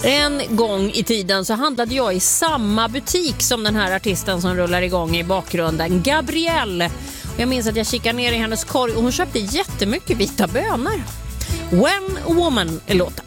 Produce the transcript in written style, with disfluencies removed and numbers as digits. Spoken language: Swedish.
En gång i tiden så handlade jag i samma butik som den här artisten som rullar igång i bakgrunden, Gabrielle. Jag minns att jag kikade ner i hennes korg och hon köpte jättemycket vita bönor. When a Woman är låten.